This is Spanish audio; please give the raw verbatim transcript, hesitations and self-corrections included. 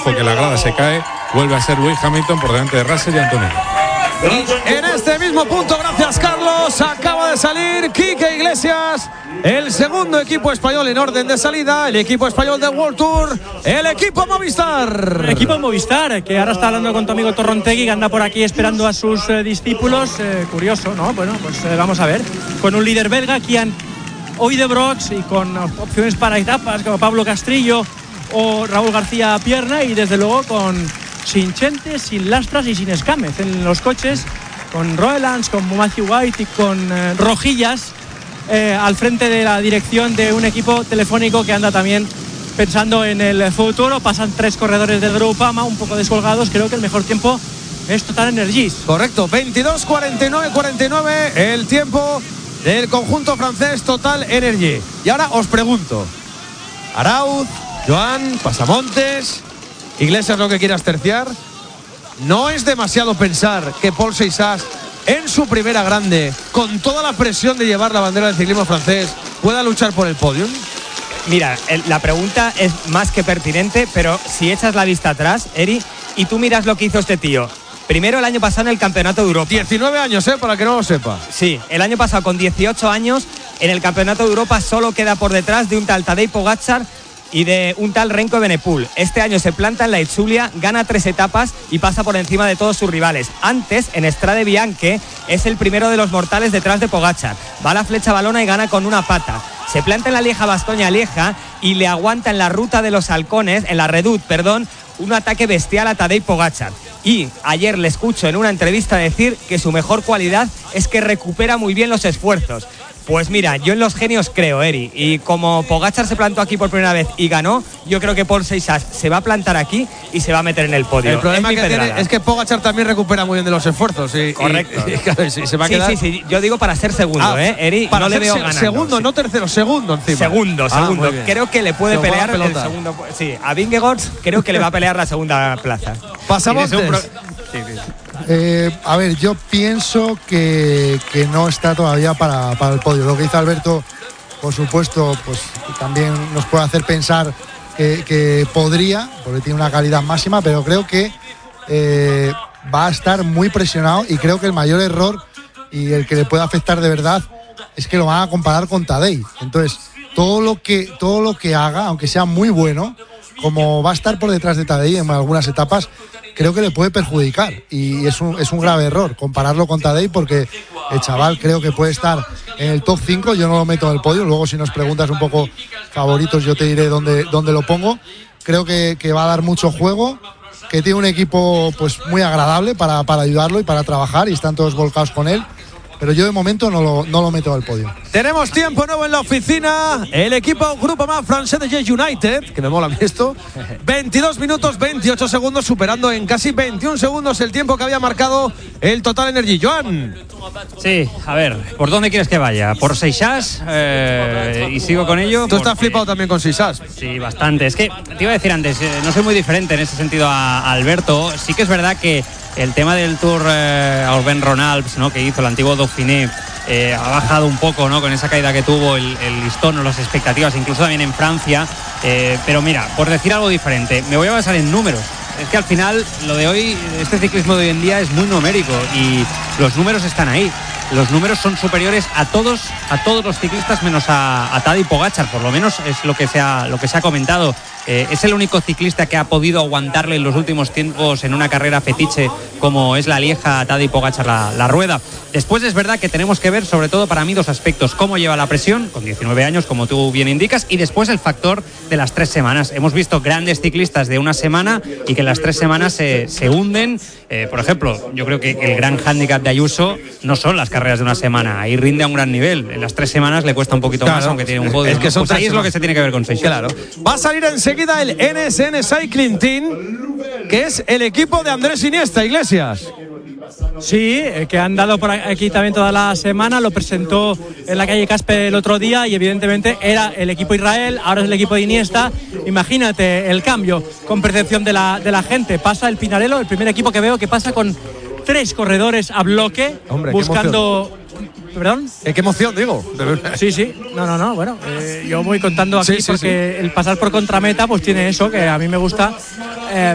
ojo que la grada se cae, vuelve a ser Lewis Hamilton por delante de Russell y Antonelli. En este mismo punto, gracias Carlos, acaba de salir Quique Iglesias, el segundo equipo español en orden de salida, el equipo español del World Tour, el equipo Movistar. El equipo Movistar, que ahora está hablando con tu amigo Torrontegui, que anda por aquí esperando a sus eh, discípulos. Eh, curioso, ¿no? Bueno, pues eh, vamos a ver. Con un líder belga, Kian Oidebrox, y con opciones para etapas como Pablo Castrillo o Raúl García Pierna, y desde luego con sin Chente, sin Lastras y sin Escámez en los coches, con Roelands, con Matthew White y con eh, Rojillas eh, al frente de la dirección de un equipo telefónico que anda también pensando en el futuro. Pasan tres corredores del Groupama, un poco descolgados. Creo que el mejor tiempo es Total Energies. Correcto, veintidós cuarenta y nueve cuarenta y nueve el tiempo del conjunto francés Total Energy. Y ahora os pregunto, Arauz, Joan, Pasamontes, Iglesias, lo que quieras terciar, ¿no es demasiado pensar que Paul Seixas, en su primera grande, con toda la presión de llevar la bandera del ciclismo francés, pueda luchar por el podium? Mira, el, la pregunta es más que pertinente, pero si echas la vista atrás, Eri, y tú miras lo que hizo este tío. Primero el año pasado en el Campeonato de Europa. diecinueve años, ¿eh? Para que no lo sepa. Sí, el año pasado con dieciocho años en el Campeonato de Europa solo queda por detrás de un tal Tadej Pogačar y de un tal Renko Evenepoel. Este año se planta en la Itzulia, gana tres etapas y pasa por encima de todos sus rivales. Antes, en Strade Bianche, es el primero de los mortales detrás de Pogačar. Va a la flecha balona y gana con una pata. Se planta en la Lieja-Bastoña-Lieja y le aguanta en la ruta de los halcones, en la Redoute, perdón, un ataque bestial a Tadej Pogačar. Y ayer le escucho en una entrevista decir que su mejor cualidad es que recupera muy bien los esfuerzos. Pues mira, yo en los genios creo, Eri, y como Pogačar se plantó aquí por primera vez y ganó, yo creo que Paul Seixas se va a plantar aquí y se va a meter en el podio. El problema es que tiene es que Pogačar también recupera muy bien de los esfuerzos. Y, Correcto. Y, y, claro, y se va a sí, quedar... sí, sí, yo digo para ser segundo, ah, ¿eh, Eri? Para no le ser veo se ganando. Segundo, sí. no tercero, segundo encima. Segundo, segundo. Ah, creo que le puede se pelear el pelota. segundo. Sí, a Vingegaard creo que le va a pelear la segunda plaza. Pasamos. Pro... Sí, sí. Eh, a ver, yo pienso que, que no está todavía para, para el podio. Lo que dice Alberto, por supuesto, pues también nos puede hacer pensar que, que podría, porque tiene una calidad máxima, pero creo que eh, va a estar muy presionado, y creo que el mayor error y el que le puede afectar de verdad es que lo van a comparar con Tadej. Entonces, todo lo que, todo lo que haga, aunque sea muy bueno, como va a estar por detrás de Tadej en algunas etapas, creo que le puede perjudicar, y es un, es un grave error compararlo con Tadej, porque el chaval creo que puede estar en el top cinco. Yo no lo meto en el podio, luego si nos preguntas un poco favoritos yo te diré dónde, dónde lo pongo. Creo que, que va a dar mucho juego, que tiene un equipo pues muy agradable para, para ayudarlo y para trabajar, y están todos volcados con él. Pero yo de momento no lo, no lo meto al podio. Tenemos tiempo nuevo en la oficina. El equipo Groupama Francés de United, que me mola a mí esto. veintidós minutos, veintiocho segundos, superando en casi veintiún segundos el tiempo que había marcado el Total Energy. Joan. Sí, a ver, ¿por dónde quieres que vaya? ¿Por Seixas? Eh, y sigo con ello. Tú estás porque... flipado también con Seixas. Sí, bastante. Es que te iba a decir antes, eh, no soy muy diferente en ese sentido a, a Alberto. Sí que es verdad que el tema del Tour eh, Urban Ronalds, ¿no?, que hizo el antiguo Dauphiné, eh, ha bajado un poco, ¿no?, con esa caída que tuvo el, el listón o las expectativas, incluso también en Francia. Eh, pero mira, por decir algo diferente, me voy a basar en números. Es que al final lo de hoy, este ciclismo de hoy en día es muy numérico y los números están ahí. Los números son superiores a todos a todos los ciclistas menos a, a Tadej Pogačar, por lo menos es lo que se ha, lo que se ha comentado. Eh, es el único ciclista que ha podido aguantarle en los últimos tiempos en una carrera fetiche como es la Lieja a Tadej Pogačar la, la rueda. Después es verdad que tenemos que ver, sobre todo para mí, dos aspectos: cómo lleva la presión, con diecinueve años, como tú bien indicas, y después el factor de las tres semanas. Hemos visto grandes ciclistas de una semana y que en las tres semanas se, se hunden. Eh, por ejemplo, yo creo que el gran hándicap de Ayuso no son las carreras de una semana, ahí rinde a un gran nivel. En las tres semanas le cuesta un poquito claro, más, aunque tiene un podio. Es que son pues ahí es lo que se tiene que ver con Seixas. Claro. Va a salir enseguida el N S N Cycling Team, que es el equipo de Andrés Iniesta. Iglesias. Sí, que han dado por aquí también toda la semana. Lo presentó en la calle Caspe el otro día y evidentemente era el equipo Israel, ahora es el equipo de Iniesta. Imagínate el cambio con percepción de la, de la gente. Pasa el Pinarello, el primer equipo que veo que pasa con tres corredores a bloque. Hombre, buscando... ¿Perdón? Eh, ¿Qué emoción, digo? Sí, sí. No, no, no. Bueno, eh, yo voy contando aquí sí, sí, porque sí. el pasar por contrameta pues tiene eso, que a mí me gusta. Eh,